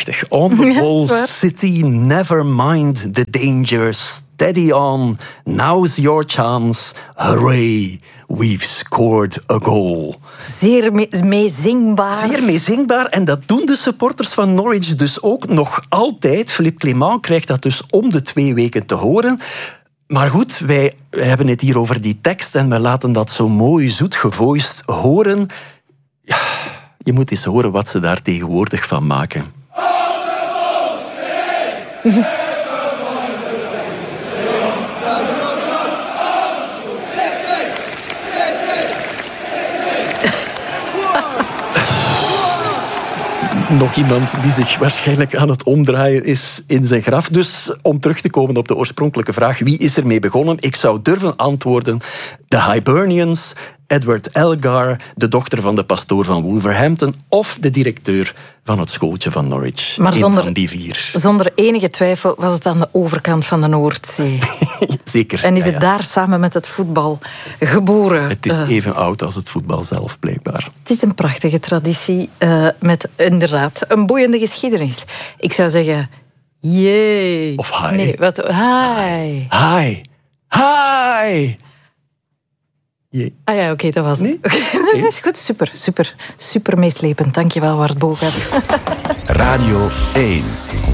prachtig. On the whole city, never mind the dangers. Steady on, now's your chance. Hooray, we've scored a goal. Zeer meezingbaar. Zeer meezingbaar. En dat doen de supporters van Norwich dus ook nog altijd. Philippe Clement krijgt dat dus om de 2 weken te horen. Maar goed, wij hebben het hier over die tekst en we laten dat zo mooi zoet gevoiced horen. Ja, je moet eens horen wat ze daar tegenwoordig van maken. Nog iemand die zich waarschijnlijk aan het omdraaien is in zijn graf. Dus om terug te komen op de oorspronkelijke vraag, wie is ermee begonnen? Ik zou durven antwoorden, de Hibernians, Edward Elgar, de dochter van de pastoor van Wolverhampton of de directeur van het schooltje van Norwich. Maar van die 4. Zonder enige twijfel was het aan de overkant van de Noordzee. Zeker. En is het daar samen met het voetbal geboren. Het is even oud als het voetbal zelf, blijkbaar. Het is een prachtige traditie met inderdaad een boeiende geschiedenis. Ik zou zeggen, jee. Of hi. Nee, wat? Hi. Hi. Hi. Jee. Ah ja, oké, dat was het. Nee? Okay. Dat is goed, super meeslepend. Dankjewel, Wart Bogert. Radio 1.